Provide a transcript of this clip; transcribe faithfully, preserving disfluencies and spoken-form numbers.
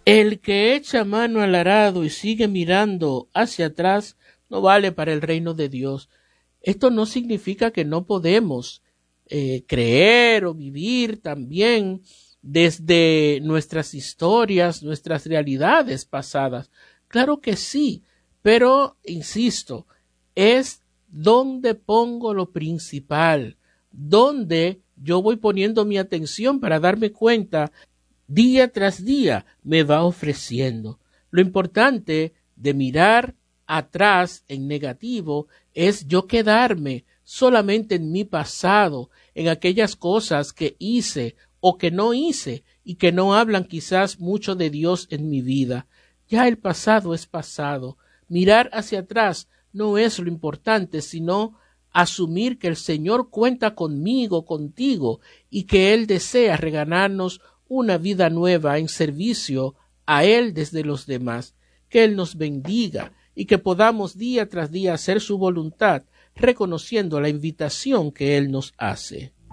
El que echa mano al arado y sigue mirando hacia atrás no vale para el reino de Dios. Esto no significa que no podemos eh, creer o vivir también desde nuestras historias, nuestras realidades pasadas. Claro que sí, pero insisto, es donde pongo lo principal, donde yo voy poniendo mi atención para darme cuenta día tras día me va ofreciendo. Lo importante de mirar atrás en negativo es yo quedarme solamente en mi pasado, en aquellas cosas que hice o que no hice y que no hablan quizás mucho de Dios en mi vida. Ya el pasado es pasado. Mirar hacia atrás no es lo importante, sino asumir que el Señor cuenta conmigo, contigo, y que Él desea regalarnos una vida nueva en servicio a Él desde los demás. Que Él nos bendiga y que podamos día tras día hacer su voluntad, reconociendo la invitación que Él nos hace.